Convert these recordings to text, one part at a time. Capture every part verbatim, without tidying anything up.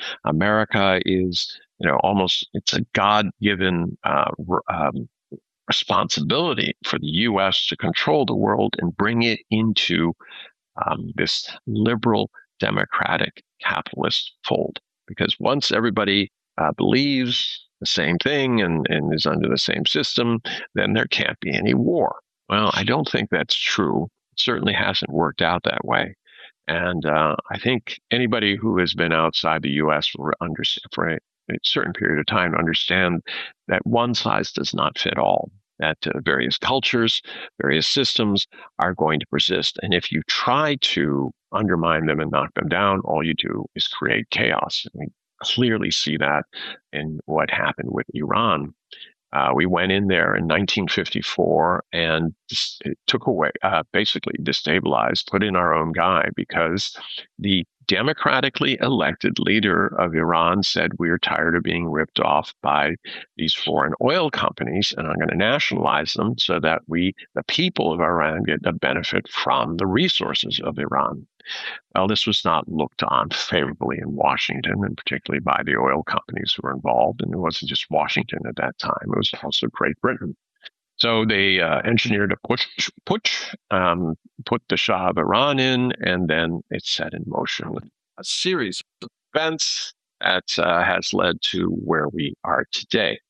America is, you know, almost, it's a God-given uh, um, responsibility for the U S to control the world and bring it into um, this liberal, democratic, capitalist fold. Because once everybody uh, believes the same thing and, and is under the same system, then there can't be any war. Well, I don't think that's true. It certainly hasn't worked out that way. And uh, I think anybody who has been outside the U S will understand for a, a certain period of time understand that one size does not fit all, that uh, various cultures, various systems are going to persist. And if you try to undermine them and knock them down, all you do is create chaos. And we clearly see that in what happened with Iran. Uh, we went in there in nineteen fifty-four and it took away, uh, basically destabilized, put in our own guy, because the democratically elected leader of Iran said, we're tired of being ripped off by these foreign oil companies, and I'm going to nationalize them so that we, the people of Iran, get the benefit from the resources of Iran. Well, this was not looked on favorably in Washington, and particularly by the oil companies who were involved. And it wasn't just Washington at that time, it was also Great Britain. So they uh, engineered a putsch, putsch um, put the Shah of Iran in, and then it set in motion a series of events that uh, has led to where we are today.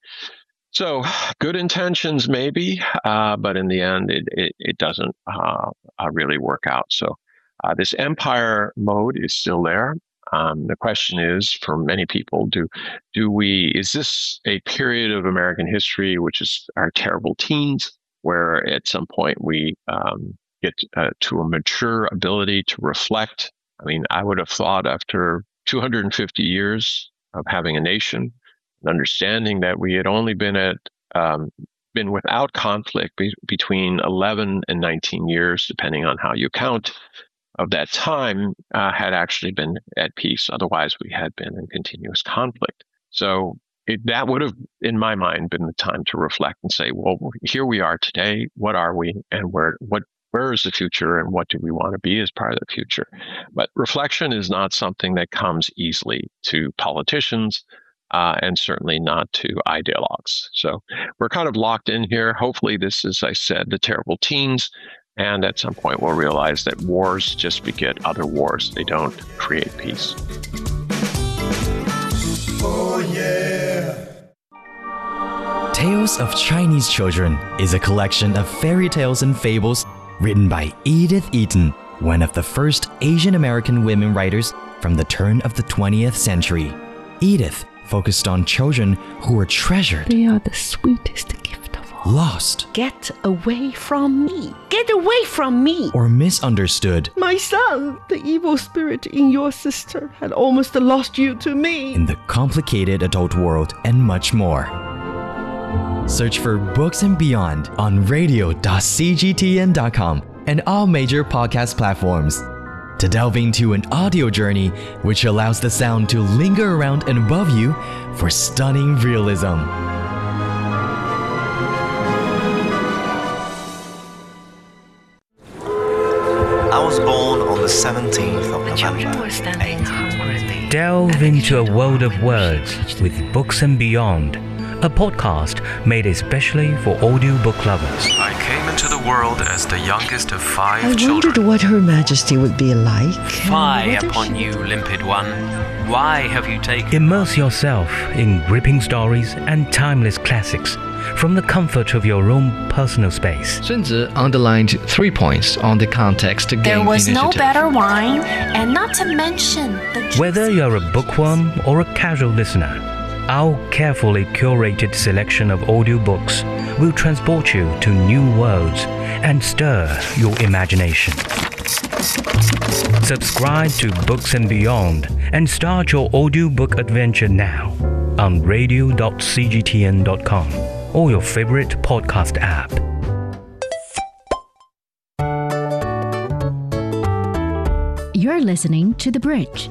So good intentions, maybe, uh, but in the end, it, it, it doesn't uh, uh, really work out. So uh, this empire mode is still there. Um, the question is, for many people, do do we, is this a period of American history, which is our terrible teens, where at some point we um, get uh, to a mature ability to reflect? I mean, I would have thought after two hundred fifty years of having a nation, and understanding that we had only been at um, been without conflict be- between eleven and nineteen years, depending on how you count, of that time uh, had actually been at peace. Otherwise, we had been in continuous conflict. So it, that would have, in my mind, been the time to reflect and say, well, here we are today. What are we, and where what where is the future, and what do we want to be as part of the future? But reflection is not something that comes easily to politicians, uh, and certainly not to ideologues. So we're kind of locked in here. Hopefully this is, as I said, the terrible teens. And at some point, we'll realize that wars just beget other wars. They don't create peace. Oh, yeah. Tales of Chinese Children is a collection of fairy tales and fables written by Edith Eaton, one of the first Asian American women writers from the turn of the twentieth century. Edith focused on children who were treasured. They are the sweetest gift of all. Lost. Get away from me. Get away from me. Or misunderstood. My son, the evil spirit in your sister had almost lost you to me. In the complicated adult world, and much more. Search for Books and Beyond on radio dot c g t n dot com and all major podcast platforms. To delve into an audio journey which allows the sound to linger around and above you for stunning realism. I was born on the seventeenth of The children were standing hungrily. Delve into a world of words with Books and Beyond, a podcast made especially for audiobook lovers. I came into the world as the youngest of five I children. wondered what Her Majesty would be like. Fie and what is upon she- you, limpid one. Why have you taken... Immerse yourself in gripping stories and timeless classics from the comfort of your own personal space. Sun Tzu underlined three points on the context game There was no initiative. better wine, and not to mention the Whether you're a bookworm or a casual listener, our carefully curated selection of audiobooks will transport you to new worlds and stir your imagination. Subscribe to Books and Beyond and start your audiobook adventure now on radio dot c g t n dot com or your favorite podcast app. You're listening to The Bridge.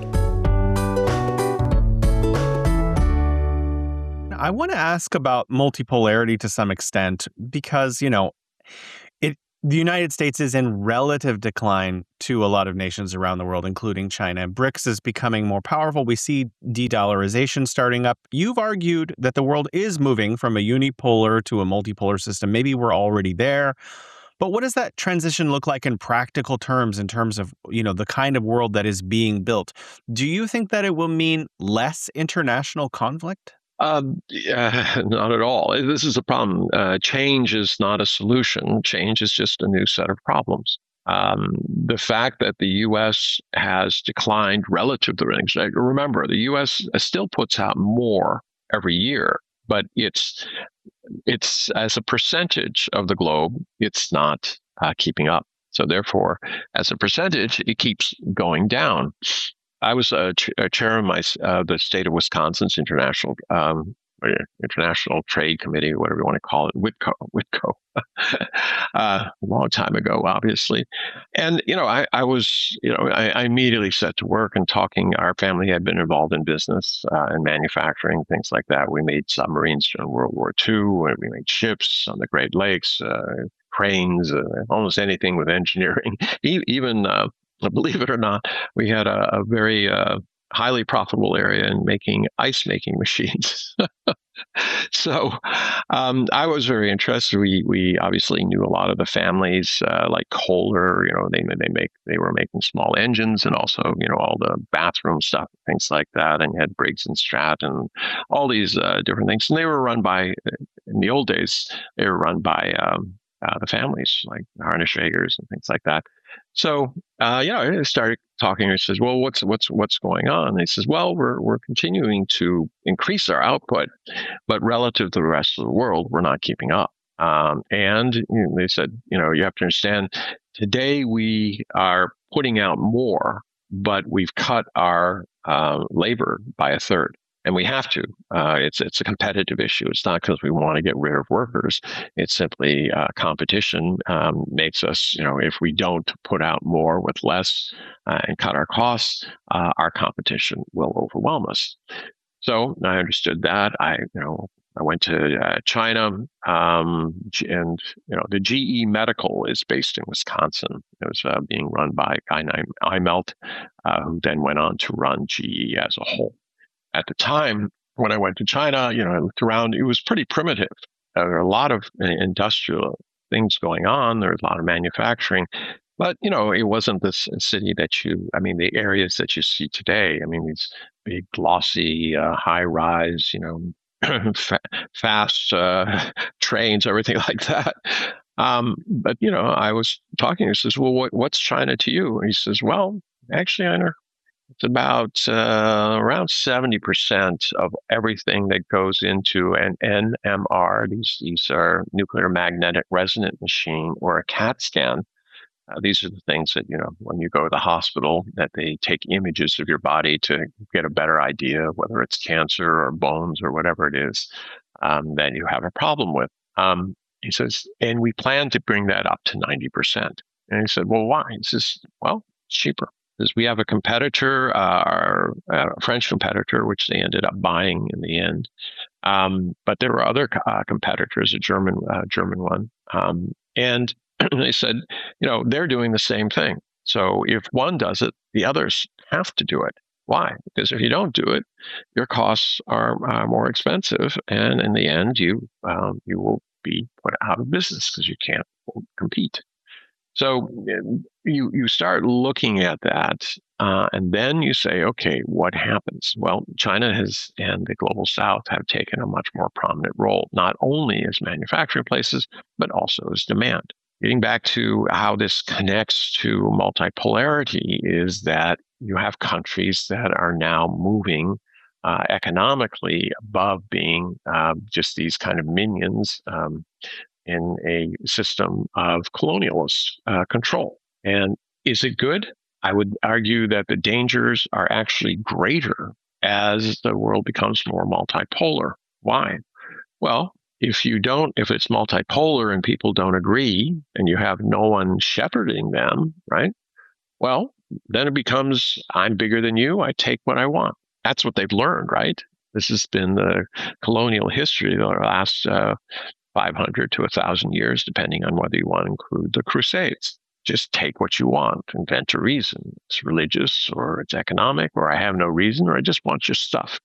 I want to ask about multipolarity to some extent because, you know, it the United States is in relative decline to a lot of nations around the world, including China. BRICS is becoming more powerful. We see de-dollarization starting up. You've argued that the world is moving from a unipolar to a multipolar system. Maybe we're already there. But what does that transition look like in practical terms, in terms of, you know, the kind of world that is being built? Do you think that it will mean less international conflict? Um, uh, not at all. This is a problem. Uh, change is not a solution. Change is just a new set of problems. Um, the fact that the U S has declined relative to things. Remember, the U S still puts out more every year, but it's it's as a percentage of the globe, it's not uh, keeping up. So therefore, as a percentage, it keeps going down. I was a, ch- a chair of my uh, the state of Wisconsin's international um, international trade committee, whatever you want to call it, WITCO, WITCO, uh, a long time ago, obviously. And you know, I, I was, you know, I, I immediately set to work and talking. Our family had been involved in business uh, and manufacturing, things like that. We made submarines during World War Two, and we made ships on the Great Lakes, uh, cranes, uh, almost anything with engineering, e- even. Uh, Believe it or not, we had a, a very uh, highly profitable area in making ice making machines. So um, I was very interested. We we obviously knew a lot of the families, uh, like Kohler. You know, they they make they were making small engines and also you know all the bathroom stuff, things like that. And you had Briggs and Stratton, all these uh, different things. And they were run by, in the old days, they were run by um, uh, the families, like Harnisch-Agers and things like that. So, uh, you know, I started talking. He says, "Well, what's what's what's going on?" And he says, "Well, we're we're continuing to increase our output, but relative to the rest of the world, we're not keeping up." Um, and you know, they said, "You know, you have to understand. Today we are putting out more, but we've cut our uh, labor by a third." And we have to. Uh, it's it's a competitive issue. It's not because we want to get rid of workers. It's simply uh, competition um, makes us, you know, if we don't put out more with less uh, and cut our costs, uh, our competition will overwhelm us. So I understood that. I, you know, I went to uh, China, um, and you know, the G E Medical is based in Wisconsin. It was uh, being run by a guy named Imelt, uh, who then went on to run G E as a whole. At the time, when I went to China, you know, I looked around, it was pretty primitive. There were a lot of industrial things going on. There was a lot of manufacturing. But, you know, it wasn't this city that you, I mean, the areas that you see today. I mean, these big, glossy, uh, high-rise, you know, fa- fast uh, trains, everything like that. Um, but, you know, I was talking, he says, well, what, what's China to you? And he says, well, actually, I know. It's about uh, around seventy percent of everything that goes into an N M R. These these are nuclear magnetic resonant machine or a CAT scan. Uh, these are the things that, you know, when you go to the hospital, that they take images of your body to get a better idea of whether it's cancer or bones or whatever it is um, that you have a problem with. Um, he says, and we plan to bring that up to ninety percent. And he said, well, why? He says, well, it's cheaper. Because we have a competitor, uh, our uh, French competitor, which they ended up buying in the end. Um, but there were other uh, competitors, a German uh, German one. Um, and they said, you know, they're doing the same thing. So if one does it, the others have to do it. Why? Because if you don't do it, your costs are uh, more expensive. And in the end, you um, you will be put out of business because you can't compete. So you you start looking at that, uh, and then you say, okay, what happens? Well, China has and the global South have taken a much more prominent role, not only as manufacturing places, but also as demand. Getting back to how this connects to multipolarity is that you have countries that are now moving uh, economically above being uh, just these kind of minions um, in a system of colonialist uh, control. And is it good? I would argue that the dangers are actually greater as the world becomes more multipolar. Why? Well, if you don't, if it's multipolar and people don't agree and you have no one shepherding them, right? Well, then it becomes, I'm bigger than you, I take what I want. That's what they've learned, right? This has been the colonial history of the last uh, five hundred to one thousand years, depending on whether you want to include the Crusades. Just take what you want, invent a reason. It's religious, or it's economic, or I have no reason, or I just want your stuff.